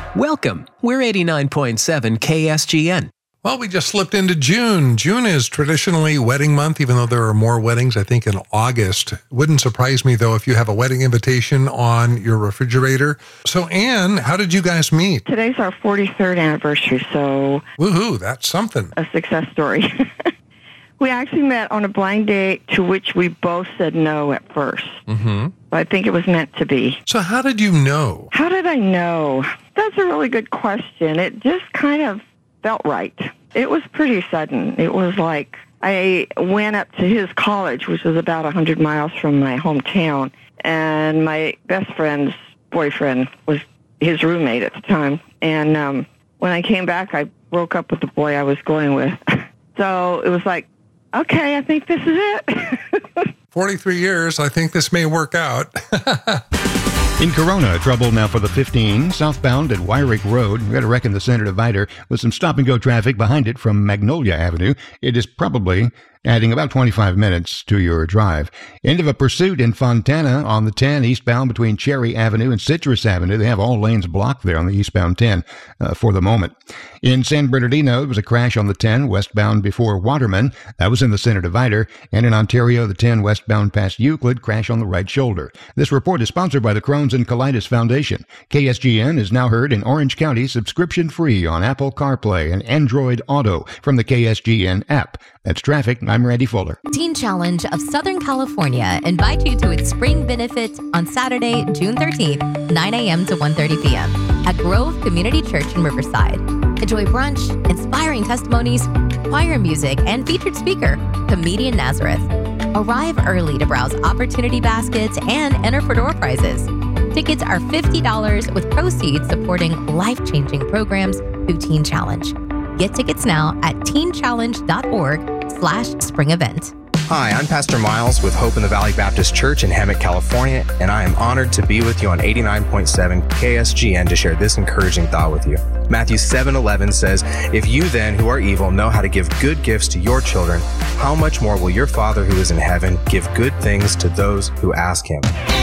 Welcome. We're 89.7 KSGN. Well, we just slipped into June. June is traditionally wedding month, even though there are more weddings, I think, in August. Wouldn't surprise me, though, if you have a wedding invitation on your refrigerator. So, Anne, how did you guys meet? Today's our 43rd anniversary, so... Woohoo, that's something. A success story. We actually met on a blind date to which we both said no at first. Mm-hmm. I think it was meant to be. So how did you know? How did I know? That's a really good question. It just kind of felt right. It was pretty sudden. It was like I went up to his college, which was about 100 miles from my hometown, and my best friend's boyfriend was his roommate at the time. And when I came back, I broke up with the boy I was going with. So it was like, okay, I think this is it. 43 years, I think this may work out. In Corona, trouble now for the 15 southbound at Wyrick Road. We had a wreck in the center divider with some stop-and-go traffic behind it from Magnolia Avenue. It is probably adding about 25 minutes to your drive. End of a pursuit in Fontana on the 10 eastbound between Cherry Avenue and Citrus Avenue. They have all lanes blocked there on the eastbound 10 for the moment. In San Bernardino, there was a crash on the 10 westbound before Waterman. That was in the center divider. And in Ontario, the 10 westbound past Euclid, crash on the right shoulder. This report is sponsored by the Crohn's and Colitis Foundation. KSGN is now heard in Orange County subscription-free on Apple CarPlay and Android Auto from the KSGN app. That's traffic. I'm Randy Fuller. Teen Challenge of Southern California invites you to its spring benefit on Saturday, June 13th, 9 a.m. to 1:30 p.m. at Grove Community Church in Riverside. Enjoy brunch, inspiring testimonies, choir music, and featured speaker, Comedian Nazareth. Arrive early to browse opportunity baskets and enter for door prizes. Tickets are $50 with proceeds supporting life-changing programs through Teen Challenge. Get tickets now at teenchallenge.org/spring event. Hi, I'm Pastor Miles with Hope in the Valley Baptist Church in Hemet, California, and I am honored to be with you on 89.7 KSGN to share this encouraging thought with you. Matthew 7:11 says, "If you then, who are evil, know how to give good gifts to your children, how much more will your Father who is in heaven give good things to those who ask him?"